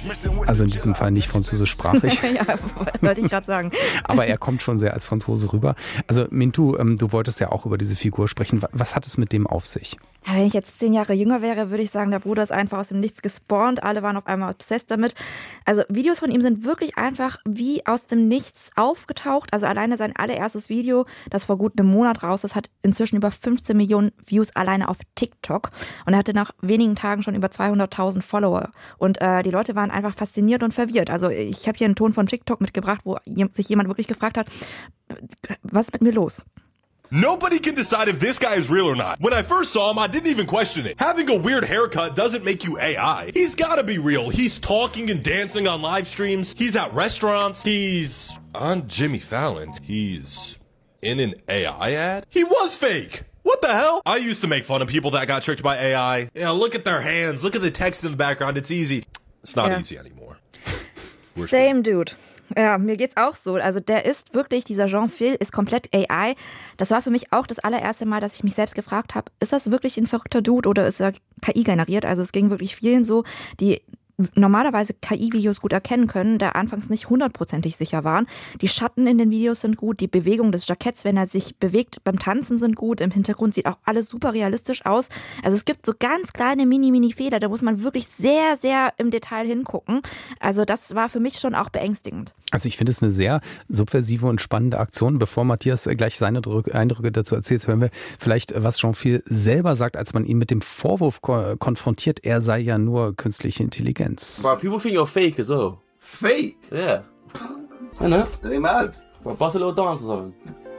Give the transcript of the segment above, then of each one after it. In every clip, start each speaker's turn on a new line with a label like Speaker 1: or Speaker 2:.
Speaker 1: Also in diesem Fall nicht französischsprachig.
Speaker 2: Ja, wollte ich gerade sagen.
Speaker 1: Aber er kommt schon sehr als Franzose rüber. Also Mintu, du wolltest ja auch über diese Figur sprechen. Was hat es mit dem auf sich?
Speaker 2: Ja, wenn ich jetzt 10 Jahre jünger wäre, würde ich sagen, der Bruder ist einfach aus dem Nichts gespawnt. Alle waren auf einmal obsessed damit. Also Videos von ihm sind wirklich einfach wie aus dem Nichts aufgetaucht. Also alleine sein allererstes Video, das vor gut einem Monat raus ist, hat inzwischen über 15 Millionen Views alleine auf TikTok. Und er hatte nach wenigen Tagen schon über 200.000 Follower. Und die Leute waren einfach fasziniert und verwirrt. Also ich habe hier einen Ton von TikTok mitgebracht, wo sich jemand wirklich gefragt hat, was ist mit mir los?
Speaker 3: Nobody can decide if this guy is real or not. When I first saw him, I didn't even question it. Having a weird haircut doesn't make you AI. He's gotta be real. He's talking and dancing on live streams. He's at restaurants. He's on Jimmy Fallon. He's in an AI ad. He was fake. What the hell? I used to make fun of people that got tricked by AI. You know, look at their hands. Look at the text in the background. It's easy. It's not easy anymore.
Speaker 2: Same dude. Ja, mir geht's auch so. Also der ist wirklich, dieser Jean-Phil ist komplett AI. Das war für mich auch das allererste Mal, dass ich mich selbst gefragt habe, ist das wirklich ein verrückter Dude oder ist er KI generiert? Also es ging wirklich vielen so, die normalerweise KI-Videos gut erkennen können, da anfangs nicht 100%ig sicher waren. Die Schatten in den Videos sind gut, die Bewegung des Jacketts, wenn er sich bewegt beim Tanzen, sind gut. Im Hintergrund sieht auch alles super realistisch aus. Also es gibt so ganz kleine Mini-Fehler, da muss man wirklich sehr, sehr im Detail hingucken. Also das war für mich schon auch beängstigend.
Speaker 1: Also ich finde es eine sehr subversive und spannende Aktion. Bevor Matthias gleich seine Eindrücke dazu erzählt, hören wir vielleicht, was Jean-Phil selber sagt, als man ihn mit dem Vorwurf konfrontiert, er sei ja nur künstliche Intelligenz.
Speaker 4: But people think you're fake as well.
Speaker 5: Fake?
Speaker 4: Yeah. I know.
Speaker 5: That ain't mad.
Speaker 4: Well, bust a little dance or something.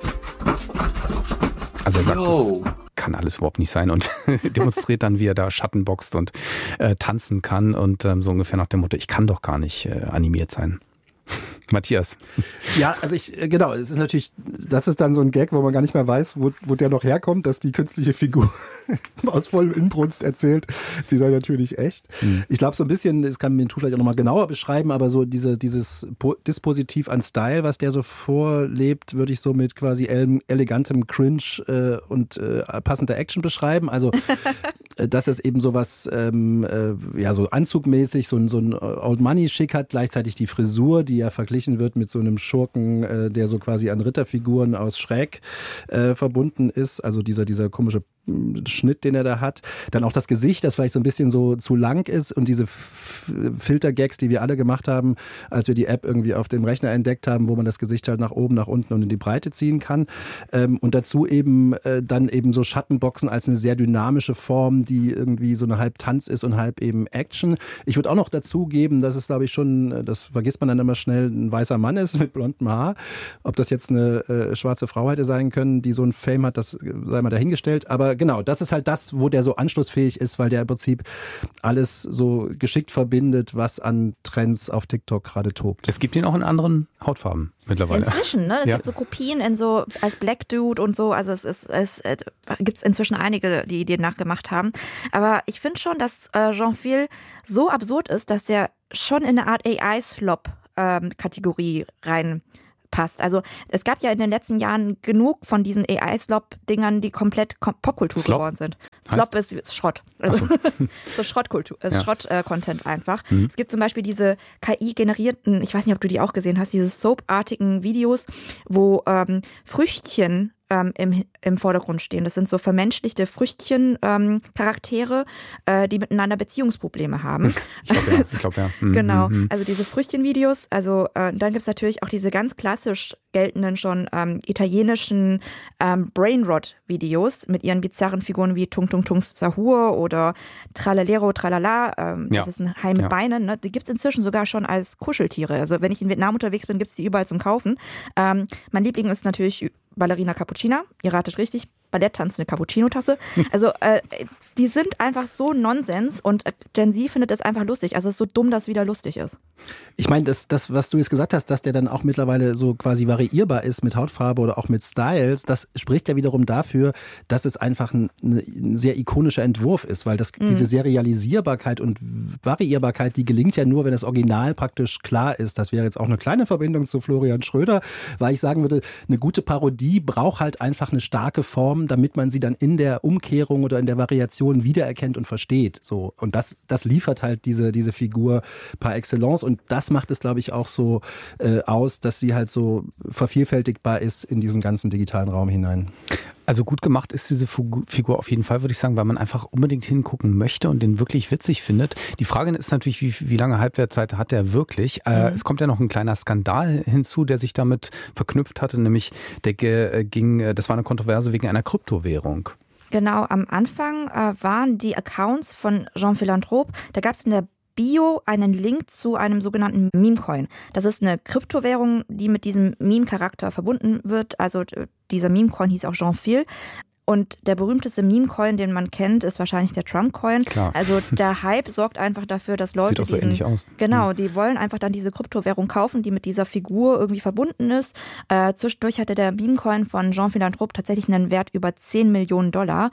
Speaker 1: Also er sagt, das kann alles überhaupt nicht sein und demonstriert dann, wie er da Schatten boxt und tanzen kann und so ungefähr nach dem Motto, ich kann doch gar nicht animiert sein. Matthias.
Speaker 6: Ja, also genau, es ist natürlich, das ist dann so ein Gag, wo man gar nicht mehr weiß, wo der noch herkommt, dass die künstliche Figur aus vollem Inbrunst erzählt, sie sei natürlich echt. Ich glaube so ein bisschen, das kann Mintu vielleicht auch nochmal genauer beschreiben, aber so dieses Dispositiv an Style, was der so vorlebt, würde ich so mit quasi elegantem Cringe und passender Action beschreiben. Also, dass es eben sowas, ja, so anzugmäßig, so ein Old-Money-Schick hat, gleichzeitig die Frisur, die ja verglichen wird mit so einem Schurken, der so quasi an Ritterfiguren aus Shrek verbunden ist. Also dieser komische Schnitt, den er da hat. Dann auch das Gesicht, das vielleicht so ein bisschen so zu lang ist und diese Filter-Gags, die wir alle gemacht haben, als wir die App irgendwie auf dem Rechner entdeckt haben, wo man das Gesicht halt nach oben, nach unten und in die Breite ziehen kann. Und dazu eben dann eben so Schattenboxen als eine sehr dynamische Form, die irgendwie so eine halb Tanz ist und halb eben Action. Ich würde auch noch dazu geben, dass es, glaube ich, schon, das vergisst man dann immer schnell, ein weißer Mann ist mit blondem Haar. Ob das jetzt eine schwarze Frau hätte sein können, die so ein Fame hat, das sei mal dahingestellt. Aber genau, das ist halt das, wo der so anschlussfähig ist, weil der im Prinzip alles so geschickt verbindet, was an Trends auf TikTok gerade tobt.
Speaker 1: Es gibt ihn auch in anderen Hautfarben mittlerweile.
Speaker 2: Inzwischen, ne? Es gibt so Kopien in so als Black Dude und so. Also es gibt inzwischen einige, die nachgemacht haben. Aber ich finde schon, dass Jean-Phil so absurd ist, dass der schon in eine Art AI-Slop Kategorie reinpasst. Also es gab ja in den letzten Jahren genug von diesen AI-Slop-Dingern, die komplett Popkultur geworden sind. Slop ist Schrott. Also so Schrottkultur, Schrott-Content einfach. Es gibt zum Beispiel diese KI-generierten, ich weiß nicht, ob du die auch gesehen hast, diese Soap-artigen Videos, wo Früchtchen im Vordergrund stehen. Das sind so vermenschlichte Früchtchen-Charaktere, die miteinander Beziehungsprobleme haben.
Speaker 1: Ich glaube, ja.
Speaker 2: Genau, also diese Früchtchen-Videos. Also dann gibt es natürlich auch diese ganz klassisch geltenden schon italienischen Brainrot-Videos mit ihren bizarren Figuren wie Tung Tung Tungs Sahur oder Tralalero Tralala. Das ist ein Hai mit Beinen. Ne? Die gibt es inzwischen sogar schon als Kuscheltiere. Also wenn ich in Vietnam unterwegs bin, gibt es die überall zum Kaufen. Mein Liebling ist natürlich Ballerina Cappuccina, ihr ratet richtig, Balletttanz, eine Cappuccino-Tasse. Also die sind einfach so Nonsens und Gen Z findet das einfach lustig. Also es ist so dumm, dass es wieder lustig ist.
Speaker 6: Ich meine, das, was du jetzt gesagt hast, dass der dann auch mittlerweile so quasi variierbar ist mit Hautfarbe oder auch mit Styles, das spricht ja wiederum dafür, dass es einfach ein sehr ikonischer Entwurf ist, weil diese Serialisierbarkeit und Variierbarkeit, die gelingt ja nur, wenn das Original praktisch klar ist. Das wäre jetzt auch eine kleine Verbindung zu Florian Schröder, weil ich sagen würde, eine gute Parodie braucht halt einfach eine starke Form, kommen, damit man sie dann in der Umkehrung oder in der Variation wiedererkennt und versteht. So. Und das liefert halt diese Figur par excellence und das macht es, glaube ich, auch so aus, dass sie halt so vervielfältigbar ist in diesen ganzen digitalen Raum hinein.
Speaker 1: Also gut gemacht ist diese Figur auf jeden Fall, würde ich sagen, weil man einfach unbedingt hingucken möchte und den wirklich witzig findet. Die Frage ist natürlich, wie lange Halbwertszeit hat der wirklich? Es kommt ja noch ein kleiner Skandal hinzu, der sich damit verknüpft hatte, nämlich das war eine Kontroverse wegen einer Kryptowährung.
Speaker 2: Genau, am Anfang waren die Accounts von Jean Philanthrope, da gab es in der Bio einen Link zu einem sogenannten Meme-Coin. Das ist eine Kryptowährung, die mit diesem Meme-Charakter verbunden wird. Also dieser Meme-Coin hieß auch Jean-Phil. Und der berühmteste Meme-Coin, den man kennt, ist wahrscheinlich der Trump-Coin.
Speaker 1: Klar.
Speaker 2: Also der Hype sorgt einfach dafür, dass Leute
Speaker 1: sieht auch so ähnlich aus.
Speaker 2: Genau, die wollen einfach dann diese Kryptowährung kaufen, die mit dieser Figur irgendwie verbunden ist. Zwischendurch hatte der Meme-Coin von Jean Philanthrope tatsächlich einen Wert über $10 Millionen.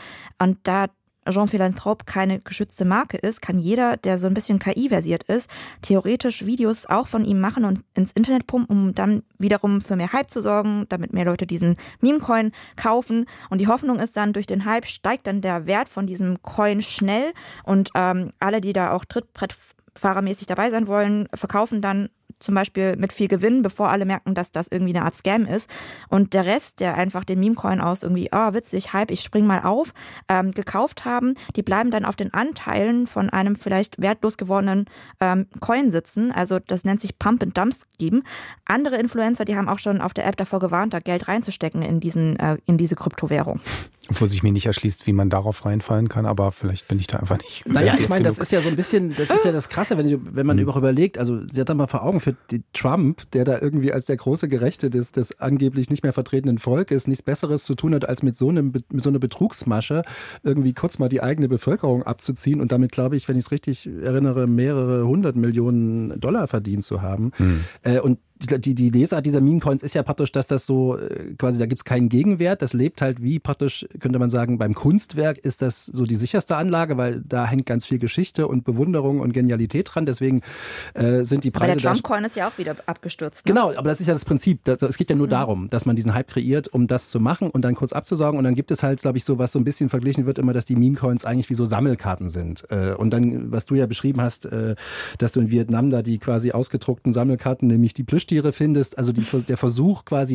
Speaker 2: Und da Jean Philanthrope keine geschützte Marke ist, kann jeder, der so ein bisschen KI-versiert ist, theoretisch Videos auch von ihm machen und ins Internet pumpen, um dann wiederum für mehr Hype zu sorgen, damit mehr Leute diesen Meme-Coin kaufen. Und die Hoffnung ist dann, durch den Hype steigt dann der Wert von diesem Coin schnell und alle, die da auch trittbrettfahrermäßig dabei sein wollen, verkaufen dann zum Beispiel mit viel Gewinn, bevor alle merken, dass das irgendwie eine Art Scam ist. Und der Rest, der einfach den Meme-Coin aus irgendwie, witzig, Hype, ich spring mal auf, gekauft haben, die bleiben dann auf den Anteilen von einem vielleicht wertlos gewordenen Coin sitzen. Also das nennt sich Pump and Dump Scheme. Andere Influencer, die haben auch schon auf der App davor gewarnt, da Geld reinzustecken in diese Kryptowährung.
Speaker 1: Obwohl sich mir nicht erschließt, wie man darauf reinfallen kann, aber vielleicht bin ich da einfach nicht.
Speaker 6: Naja, ich meine, das ist ja so ein bisschen, das ist ja das Krasse, wenn man überlegt, also sie hat dann mal vor Augen, für Trump, der da irgendwie als der große Gerechte des angeblich nicht mehr vertretenen Volkes nichts Besseres zu tun hat, als mit so einer Betrugsmasche irgendwie kurz mal die eigene Bevölkerung abzuziehen und damit, glaube ich, wenn ich es richtig erinnere, mehrere 100 Millionen Dollar verdient zu haben. Und die Lesart dieser Meme-Coins ist ja praktisch, dass das so quasi, da gibt es keinen Gegenwert. Das lebt halt wie praktisch, könnte man sagen, beim Kunstwerk ist das so die sicherste Anlage, weil da hängt ganz viel Geschichte und Bewunderung und Genialität dran. Deswegen sind die Preise.
Speaker 2: Aber der Trump-Coin ist ja auch wieder abgestürzt. Ne?
Speaker 6: Genau, aber das ist ja das Prinzip. Es geht ja nur darum, dass man diesen Hype kreiert, um das zu machen und dann kurz abzusaugen. Und dann gibt es halt, glaube ich, so, was so ein bisschen verglichen wird immer, dass die Meme-Coins eigentlich wie so Sammelkarten sind. Und dann, was du ja beschrieben hast, dass du in Vietnam da die quasi ausgedruckten Sammelkarten, nämlich die Plüschtiere findest, also der Versuch quasi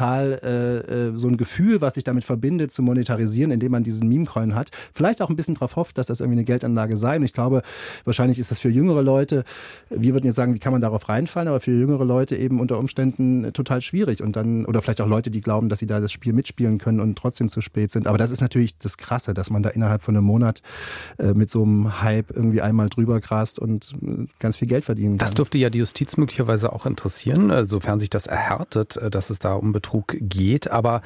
Speaker 6: digital so ein Gefühl, was sich damit verbindet, zu monetarisieren, indem man diesen Meme-Coin hat. Vielleicht auch ein bisschen darauf hofft, dass das irgendwie eine Geldanlage sei. Und ich glaube, wahrscheinlich ist das für jüngere Leute, wir würden jetzt sagen, wie kann man darauf reinfallen, aber für jüngere Leute eben unter Umständen total schwierig. Und dann, oder vielleicht auch Leute, die glauben, dass sie da das Spiel mitspielen können und trotzdem zu spät sind. Aber das ist natürlich das Krasse, dass man da innerhalb von einem Monat mit so einem Hype irgendwie einmal drüber grast und ganz viel Geld verdienen kann.
Speaker 1: Das dürfte ja die Justiz möglicherweise auch interessieren, sofern sich das erhärtet, dass es da um Betrug geht. Aber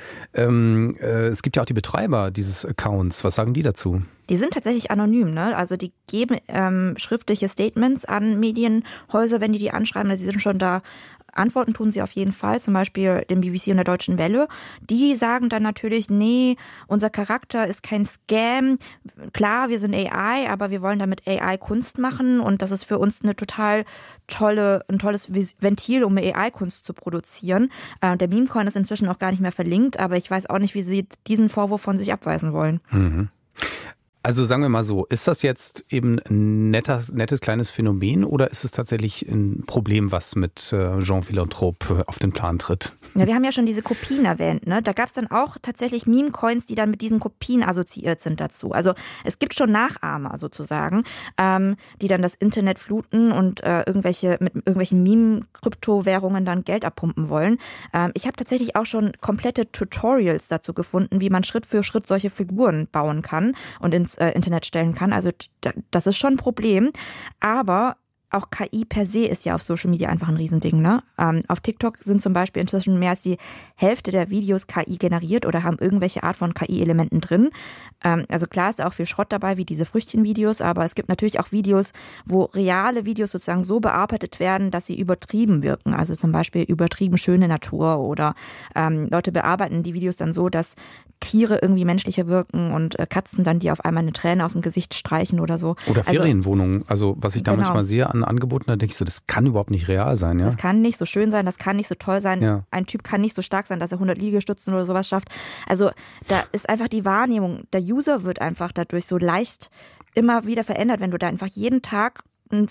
Speaker 1: es gibt ja auch die Betreiber dieses Accounts. Was sagen die dazu?
Speaker 2: Die sind tatsächlich anonym, ne? Also die geben schriftliche Statements an Medienhäuser, wenn die anschreiben. Sie sind schon da. Antworten tun sie auf jeden Fall, zum Beispiel dem BBC und der Deutschen Welle. Die sagen dann natürlich, nee, unser Charakter ist kein Scam. Klar, wir sind AI, aber wir wollen damit AI Kunst machen und das ist für uns eine total ein tolles Ventil, um AI-Kunst zu produzieren. Der Meme-Coin ist inzwischen auch gar nicht mehr verlinkt, aber ich weiß auch nicht, wie sie diesen Vorwurf von sich abweisen wollen.
Speaker 1: Mhm. Also sagen wir mal so, ist das jetzt eben ein nettes kleines Phänomen oder ist es tatsächlich ein Problem, was mit Jean Philanthrope auf den Plan tritt?
Speaker 2: Ja, wir haben ja schon diese Kopien erwähnt, ne? Da gab es dann auch tatsächlich Meme-Coins, die dann mit diesen Kopien assoziiert sind dazu. Also es gibt schon Nachahmer sozusagen, die dann das Internet fluten und mit irgendwelchen Meme-Kryptowährungen dann Geld abpumpen wollen. Ich habe tatsächlich auch schon komplette Tutorials dazu gefunden, wie man Schritt für Schritt solche Figuren bauen kann und ins Internet stellen kann. Also das ist schon ein Problem. Aber auch KI per se ist ja auf Social Media einfach ein Riesending, ne? Auf TikTok sind zum Beispiel inzwischen mehr als die Hälfte der Videos KI generiert oder haben irgendwelche Art von KI-Elementen drin. Also klar ist da auch viel Schrott dabei, wie diese Früchtchen-Videos, aber es gibt natürlich auch Videos, wo reale Videos sozusagen so bearbeitet werden, dass sie übertrieben wirken. Also zum Beispiel übertrieben schöne Natur oder Leute bearbeiten die Videos dann so, dass Tiere irgendwie menschlicher wirken und Katzen dann, die auf einmal eine Träne aus dem Gesicht streichen oder so.
Speaker 1: Oder Ferienwohnungen. Also was ich da manchmal sehe an Sachen angeboten, da denke ich so, das kann überhaupt nicht real sein, ja.
Speaker 2: Das kann nicht so schön sein, das kann nicht so toll sein.
Speaker 1: Ja.
Speaker 2: Ein Typ kann nicht so stark sein, dass er 100 Liegestützen oder sowas schafft. Also da ist einfach die Wahrnehmung, der User wird einfach dadurch so leicht immer wieder verändert, wenn du da einfach jeden Tag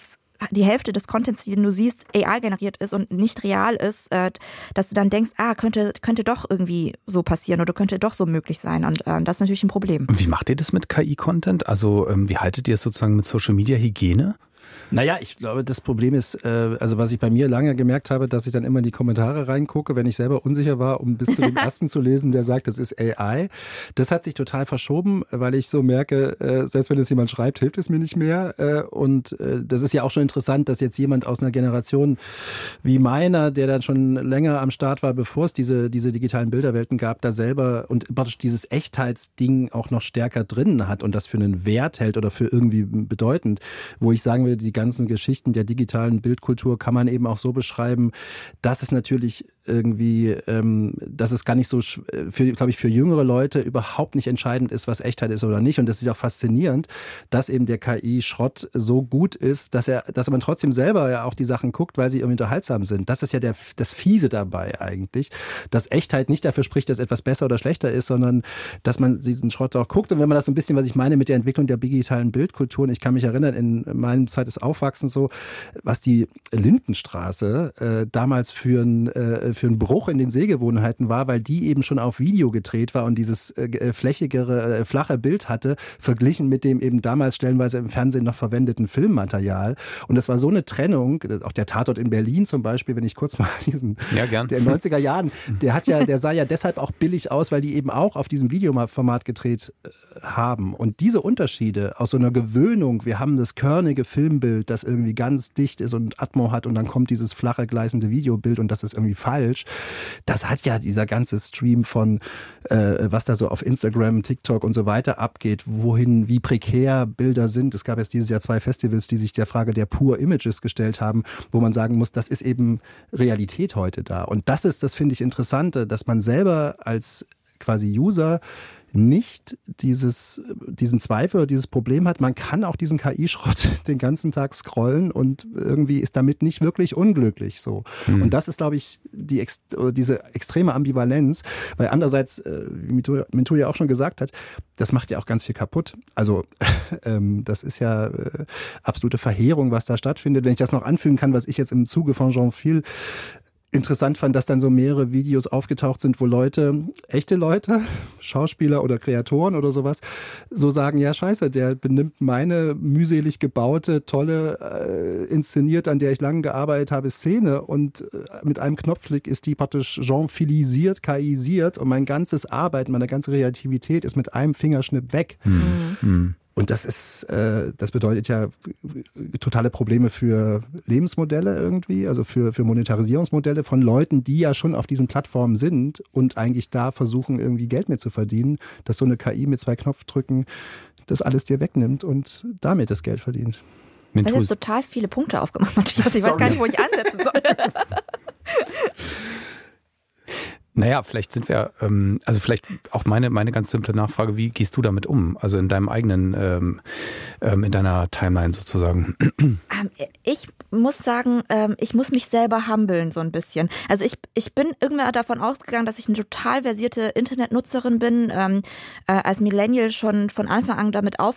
Speaker 2: die Hälfte des Contents, den du siehst, AI generiert ist und nicht real ist, dass du dann denkst, könnte doch irgendwie so passieren oder könnte doch so möglich sein. Und das ist natürlich ein Problem.
Speaker 1: Wie macht ihr das mit KI-Content? Also wie haltet ihr es sozusagen mit Social-Media-Hygiene?
Speaker 6: Naja, ich glaube, das Problem ist, also was ich bei mir lange gemerkt habe, dass ich dann immer in die Kommentare reingucke, wenn ich selber unsicher war, um bis zu dem ersten zu lesen, der sagt, das ist AI. Das hat sich total verschoben, weil ich so merke, selbst wenn es jemand schreibt, hilft es mir nicht mehr. Und das ist ja auch schon interessant, dass jetzt jemand aus einer Generation wie meiner, der dann schon länger am Start war, bevor es diese digitalen Bilderwelten gab, da selber und praktisch dieses Echtheitsding auch noch stärker drin hat und das für einen Wert hält oder für irgendwie bedeutend, wo ich sagen will, die ganzen Geschichten der digitalen Bildkultur kann man eben auch so beschreiben, dass es natürlich irgendwie, dass es gar nicht so, glaube ich, für jüngere Leute überhaupt nicht entscheidend ist, was Echtheit ist oder nicht. Und das ist auch faszinierend, dass eben der KI-Schrott so gut ist, dass man trotzdem selber ja auch die Sachen guckt, weil sie irgendwie unterhaltsam sind. Das ist ja das Fiese dabei eigentlich, dass Echtheit nicht dafür spricht, dass etwas besser oder schlechter ist, sondern dass man diesen Schrott auch guckt. Und wenn man das so ein bisschen, was ich meine mit der Entwicklung der digitalen Bildkulturen, ich kann mich erinnern, in meiner Zeit des Aufwachsens so, was die Lindenstraße damals für einen Bruch in den Sehgewohnheiten war, weil die eben schon auf Video gedreht war und dieses flächigere, flache Bild hatte, verglichen mit dem eben damals stellenweise im Fernsehen noch verwendeten Filmmaterial. Und das war so eine Trennung, auch der Tatort in Berlin zum Beispiel, wenn ich kurz mal der 90er Jahren, der sah ja deshalb auch billig aus, weil die eben auch auf diesem Videoformat gedreht haben. Und diese Unterschiede aus so einer Gewöhnung, wir haben das körnige Filmbild, das irgendwie ganz dicht ist und Atmo hat und dann kommt dieses flache, gleißende Videobild und das ist irgendwie falsch. Das hat ja dieser ganze Stream von, was da so auf Instagram, TikTok und so weiter abgeht, wie prekär Bilder sind. Es gab jetzt dieses Jahr 2 Festivals, die sich der Frage der Pure Images gestellt haben, wo man sagen muss, das ist eben Realität heute da. Und das finde ich Interessante, dass man selber als quasi User nicht diesen Zweifel oder dieses Problem hat, man kann auch diesen KI-Schrott den ganzen Tag scrollen und irgendwie ist damit nicht wirklich unglücklich so. Und das ist, glaube ich, diese extreme Ambivalenz, weil andererseits, wie Mintou ja auch schon gesagt hat, das macht ja auch ganz viel kaputt. Also das ist ja absolute Verheerung, was da stattfindet. Wenn ich das noch anfügen kann, was ich jetzt im Zuge von Jean-Phil interessant fand, dass dann so mehrere Videos aufgetaucht sind, wo echte Leute, Schauspieler oder Kreatoren oder sowas, so sagen, ja scheiße, der benimmt meine mühselig gebaute, tolle, inszeniert, an der ich lange gearbeitet habe, Szene und mit einem Knopfklick ist die praktisch Jean-Philisiert, KI-siert und mein ganzes Arbeiten, meine ganze Kreativität ist mit einem Fingerschnipp weg. Und das bedeutet ja totale Probleme für Lebensmodelle irgendwie, also für Monetarisierungsmodelle von Leuten, die ja schon auf diesen Plattformen sind und eigentlich da versuchen, irgendwie Geld mit zu verdienen, dass so eine KI mit 2 Knopfdrücken das alles dir wegnimmt und damit das Geld verdient.
Speaker 2: Du hast jetzt total viele Punkte aufgemacht, Matthias. Ich weiß gar nicht, wo ich ansetzen soll.
Speaker 1: Naja, vielleicht sind wir, also vielleicht auch meine ganz simple Nachfrage, wie gehst du damit um? Also in deinem eigenen, in deiner Timeline sozusagen.
Speaker 2: Ich muss sagen, ich muss mich selber humbeln so ein bisschen. Also ich bin irgendwann davon ausgegangen, dass ich eine total versierte Internetnutzerin bin, als Millennial schon von Anfang an damit